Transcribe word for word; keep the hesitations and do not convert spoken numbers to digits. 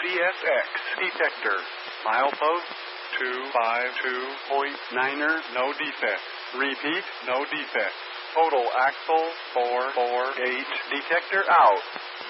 S X detector. Milepost two five two point niner, no defect. Repeat, no defect. Total axle four four eight, detector out.